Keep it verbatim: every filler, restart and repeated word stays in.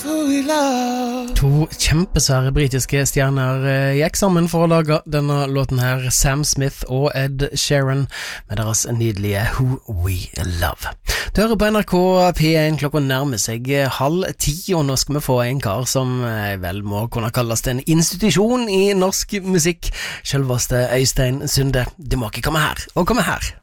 To kjempesvære britiske stjerner gikk sammen for å lage denne låten her, Sam Smith og Ed Sheeran, med deres nydelige Who We Love. Du hører på N R K P én, klokka nærmer seg halv ti, og nå skal vi få en kar som vel må kunne kalles en institusjon i norsk musikk, selveste Øystein Sunde. Du må ikke komme her, og komme her.